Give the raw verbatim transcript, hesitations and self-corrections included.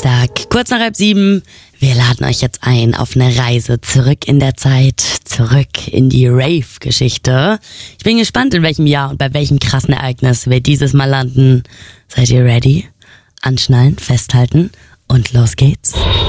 Dienstag, kurz nach halb sieben. Wir laden euch jetzt ein auf eine Reise zurück in der Zeit, zurück in die Rave-Geschichte. Ich bin gespannt, in welchem Jahr und bei welchem krassen Ereignis wir dieses Mal landen. Seid ihr ready? Anschnallen, festhalten und los geht's.